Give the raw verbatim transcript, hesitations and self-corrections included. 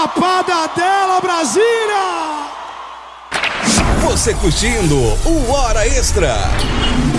Chapada dela, Brasília! Você curtindo o Hora Extra.